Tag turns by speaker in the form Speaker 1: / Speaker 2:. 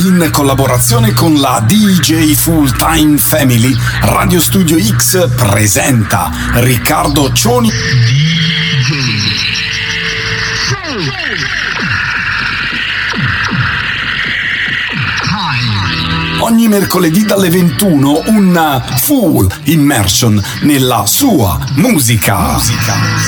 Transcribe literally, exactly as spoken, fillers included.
Speaker 1: In collaborazione con la D J Full Time Family, Radio Studio X presenta Riccardo Cioni. Ogni mercoledì dalle ventuno una full immersion nella sua musica. musica.